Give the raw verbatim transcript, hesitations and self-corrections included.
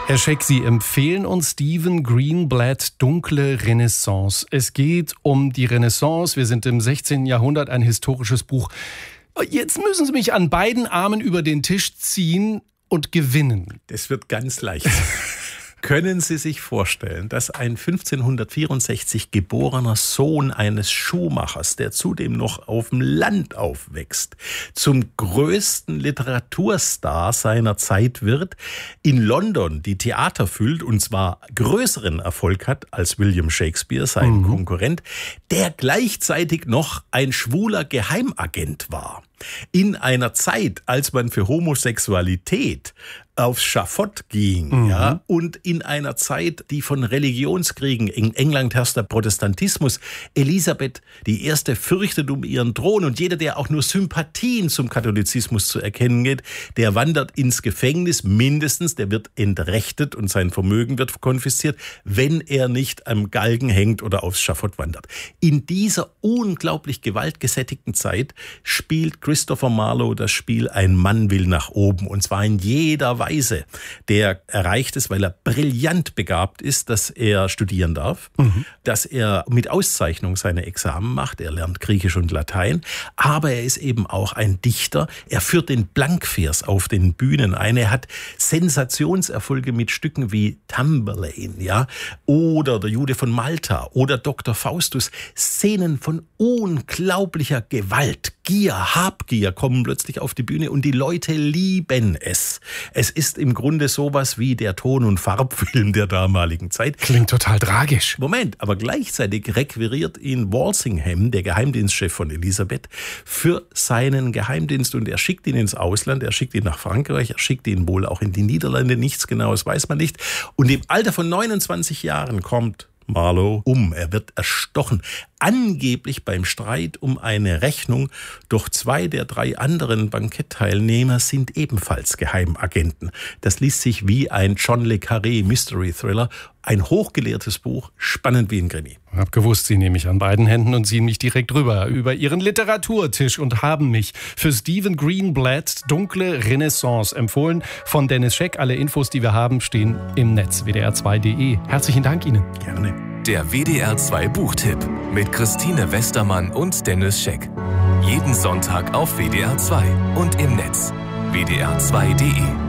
Herr Scheck, Sie empfehlen uns Stephen Greenblatt Dunkle Renaissance. Es geht um die Renaissance. Wir sind im sechzehnten Jahrhundert, ein historisches Buch. Jetzt müssen Sie mich an beiden Armen über den Tisch ziehen und gewinnen. Das wird ganz leicht. Können Sie sich vorstellen, dass ein fünfzehnhundertvierundsechzig geborener Sohn eines Schuhmachers, der zudem noch auf dem Land aufwächst, zum größten Literaturstar seiner Zeit wird, in London die Theater füllt und zwar größeren Erfolg hat als William Shakespeare, sein mhm. Konkurrent, der gleichzeitig noch ein schwuler Geheimagent war? In einer Zeit, als man für Homosexualität aufs Schafott ging, mhm. ja, und in einer Zeit, die von Religionskriegen, in England herrscht der Protestantismus, Elisabeth die Erste fürchtet um ihren Thron und jeder, der auch nur Sympathien zum Katholizismus zu erkennen geht, der wandert ins Gefängnis, mindestens, der wird entrechtet und sein Vermögen wird konfisziert, wenn er nicht am Galgen hängt oder aufs Schafott wandert. In dieser unglaublich gewaltgesättigten Zeit spielt Christopher Marlowe das Spiel Ein Mann will nach oben, und zwar in jeder Weise. Der erreicht es, weil er brillant begabt ist, dass er studieren darf, mhm. dass er mit Auszeichnung seine Examen macht, er lernt Griechisch und Latein, aber er ist eben auch ein Dichter, er führt den Blankvers auf den Bühnen ein, er hat Sensationserfolge mit Stücken wie Tamburlaine, ja, oder der Jude von Malta oder Doktor Faustus, Szenen von unglaublicher Gewalt, Gier, Habgier kommen plötzlich auf die Bühne und die Leute lieben es. Es ist im Grunde sowas wie der Ton- und Farbfilm der damaligen Zeit. Klingt total tragisch. Moment, aber gleichzeitig requiriert ihn Walsingham, der Geheimdienstchef von Elisabeth, für seinen Geheimdienst und er schickt ihn ins Ausland, er schickt ihn nach Frankreich, er schickt ihn wohl auch in die Niederlande, nichts Genaues weiß man nicht. Und im Alter von neunundzwanzig Jahren kommt Marlowe um. Er wird erstochen. Angeblich beim Streit um eine Rechnung, doch zwei der drei anderen Bankettteilnehmer sind ebenfalls Geheimagenten. Das liest sich wie ein John le Carré Mystery Thriller. Ein hochgelehrtes Buch, spannend wie ein Krimi. Ich hab gewusst, Sie nehmen mich an beiden Händen und ziehen mich direkt rüber über Ihren Literaturtisch und haben mich für Stephen Greenblatt Dunkle Renaissance empfohlen. Von Dennis Scheck. Alle Infos, die wir haben, stehen im Netz w d r zwei punkt d e. Herzlichen Dank Ihnen. Gerne. Der W D R zwei Buchtipp mit Christine Westermann und Dennis Scheck. Jeden Sonntag auf W D R zwei und im Netz w d r zwei punkt d e.